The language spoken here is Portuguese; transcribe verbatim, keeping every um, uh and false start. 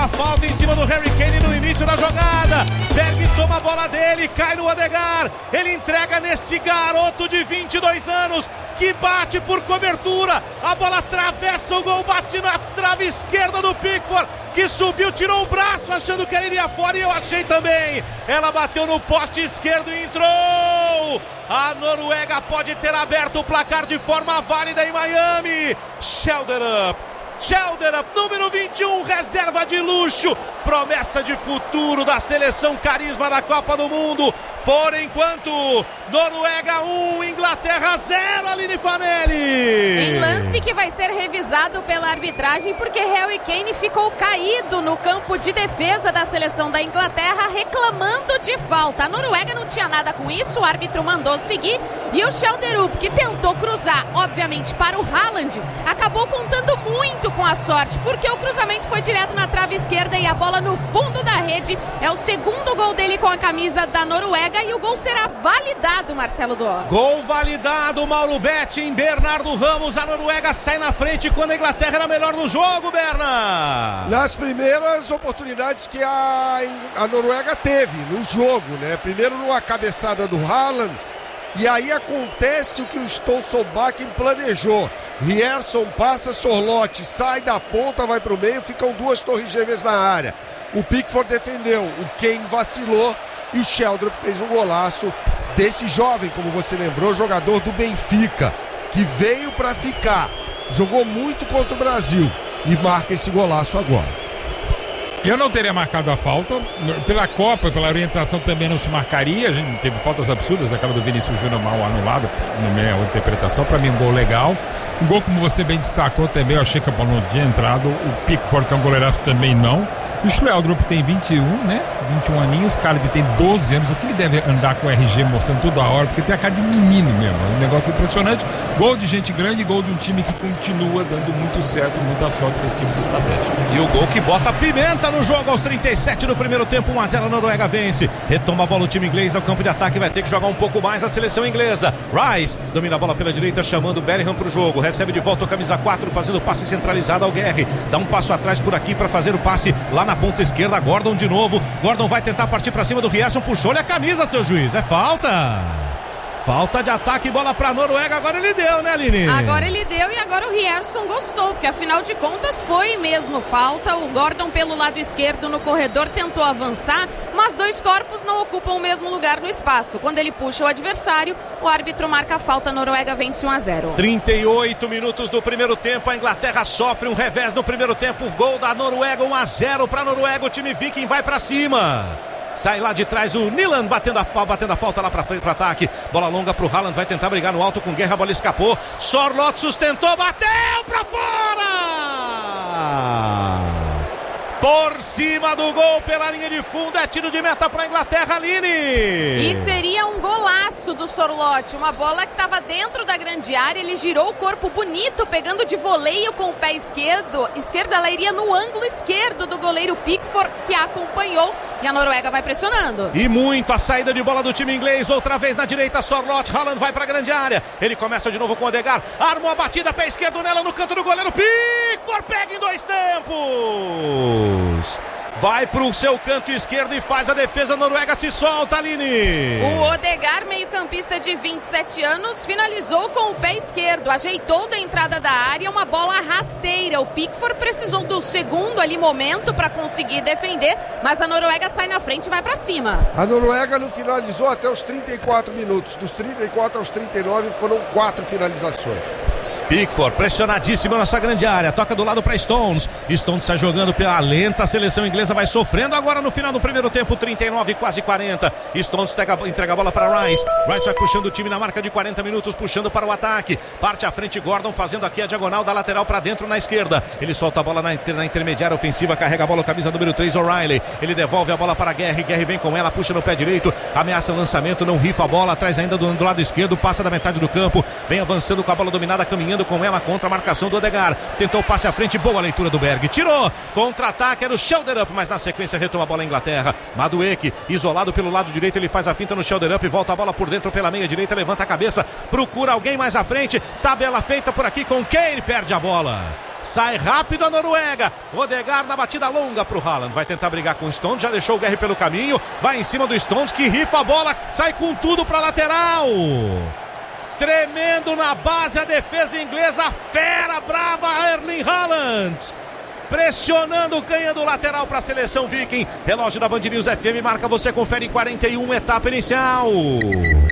uma falta em cima do Harry Kane no início da jogada. Berg toma a bola dele, cai no Odegaard. Ele entrega neste garoto de vinte e dois anos que bate por cobertura. A bola atravessa o gol, bate na trave esquerda do Pickford, que subiu, tirou o braço achando que ela iria fora, e eu achei também. Ela bateu no poste esquerdo e entrou. A Noruega pode ter aberto o placar de forma válida em Miami. Schelderup, Schelderup, número vinte e um, reserva de luxo, promessa de futuro da seleção carisma da Copa do Mundo. Por enquanto, Noruega um, Inglaterra zero, Aline Fanelli. Em lance que vai ser revisado pela arbitragem, porque Harry Kane ficou caído no campo de defesa da seleção da Inglaterra, reclamando de falta. A Noruega não tinha nada com isso, o árbitro mandou seguir, e o Schelderup, que tentou cruzar, obviamente, para o Haaland, acabou contando muito com a sorte, porque o cruzamento foi direto na trave esquerda e a bola no fundo da rede. É o segundo gol dele com a camisa da Noruega, e o gol será validado, Marcelo Dó. Gol validado, Mauro Betting, Bernardo Ramos. A Noruega sai na frente quando a Inglaterra era melhor no jogo, Berna. Nas primeiras oportunidades que a, a Noruega teve no jogo, né? Primeiro numa cabeçada do Haaland, e aí acontece o que o Stoltenbakken planejou. Rierson passa, Sorloth sai da ponta, vai pro meio, ficam duas torres gêmeas na área. O Pickford defendeu, o Kane vacilou, e o Schelderup fez um golaço desse jovem, como você lembrou, jogador do Benfica, que veio para ficar, jogou muito contra o Brasil e marca esse golaço agora. Eu não teria marcado a falta, pela Copa, pela orientação também não se marcaria. A gente teve faltas absurdas, aquela do Vinícius Júnior mal anulada, na minha interpretação. Para mim um gol legal, um gol como você bem destacou também. Eu achei que a bola não tinha entrado, o Pickford, que é um goleiraço, também não. O Schelderup tem vinte e um, né? vinte e um aninhos, o cara que tem doze anos, o que ele deve andar com o R G mostrando toda a hora, porque tem a cara de menino mesmo, é um negócio impressionante. Gol de gente grande, gol de um time que continua dando muito certo, muita sorte nesse tipo de estratégia. E o gol que bota pimenta no jogo aos trinta e sete do primeiro tempo, um a zero, a Noruega vence. Retoma a bola o time inglês ao campo de ataque, vai ter que jogar um pouco mais a seleção inglesa. Rice domina a bola pela direita, chamando Bellingham para o jogo, recebe de volta o camisa quatro, fazendo o passe centralizado ao Guerre, dá um passo atrás por aqui para fazer o passe lá na ponta esquerda. Gordon de novo, Gordon vai tentar partir para cima do Rierson, puxou-lhe a camisa, seu juiz, é falta. Falta de ataque, bola pra Noruega, agora ele deu, né, Aline? Agora ele deu, e agora o Rierson gostou, porque afinal de contas foi mesmo falta. O Gordon pelo lado esquerdo no corredor tentou avançar, mas dois corpos não ocupam o mesmo lugar no espaço. Quando ele puxa o adversário, o árbitro marca a falta, a Noruega vence um a zero. trinta e oito minutos do primeiro tempo, a Inglaterra sofre um revés no primeiro tempo, gol da Noruega, um a zero pra Noruega, o time viking vai pra cima. Sai lá de trás o Nilan batendo a, batendo a falta lá pra frente pro ataque. Bola longa pro Haaland, vai tentar brigar no alto com Guerra, a bola escapou. Sorloth sustentou, bateu pra fora! Por cima do gol, pela linha de fundo, é tiro de meta para a Inglaterra, Aline. E seria um golaço do Sorloth, uma bola que estava dentro da grande área, ele girou o corpo bonito, pegando de voleio com o pé esquerdo. Esquerdo, ela iria no ângulo esquerdo do goleiro Pickford, que a acompanhou, e a Noruega vai pressionando. E muito a saída de bola do time inglês, outra vez na direita, Sorloth, Haaland vai para a grande área. Ele começa de novo com o Odegaard, arma a batida, pé esquerdo nela, no canto do goleiro, Pickford pega em dois tempos. Vai pro seu canto esquerdo e faz a defesa, a Noruega se solta, Aline. O Odegaard, meio-campista de vinte e sete anos, finalizou com o pé esquerdo, ajeitou da entrada da área, uma bola rasteira. O Pickford precisou do segundo ali momento para conseguir defender, mas a Noruega sai na frente e vai para cima. A Noruega não finalizou até os trinta e quatro minutos, dos trinta e quatro aos trinta e nove foram quatro finalizações. Pickford pressionadíssimo na sua grande área, toca do lado para Stones. Stones sai jogando pela lenta, a seleção inglesa vai sofrendo agora no final do primeiro tempo, trinta e nove, quase quarenta. Stones entrega, entrega a bola para Rice. Rice vai puxando o time na marca de quarenta minutos, puxando para o ataque. Parte à frente, Gordon fazendo aqui a diagonal da lateral para dentro na esquerda. Ele solta a bola na, na intermediária ofensiva, carrega a bola, camisa número três, O'Reilly. Ele devolve a bola para Guerre, Guerre vem com ela, puxa no pé direito, ameaça o lançamento, não rifa a bola, atrás ainda do, do lado esquerdo, passa da metade do campo, vem avançando com a bola dominada, caminhando com ela contra a marcação do Odegaard, tentou passe à frente, boa leitura do Berg, tirou, contra-ataque era o Schelderup, mas na sequência retoma a bola a Inglaterra. Madueke, isolado pelo lado direito, ele faz a finta no Schelderup, volta a bola por dentro pela meia direita, levanta a cabeça, procura alguém mais à frente, tabela feita por aqui com Kane, perde a bola. Sai rápido a Noruega. Odegaard na batida longa pro Haaland. Vai tentar brigar com o Stones. Já deixou o Guerre pelo caminho. Vai em cima do Stones que rifa a bola. Sai com tudo pra lateral. Tremendo na base a defesa inglesa. Fera brava Erling Haaland. Pressionando, ganhando o lateral para a seleção Viking. Relógio da Band News F M marca, você confere em quarenta e um, etapa inicial.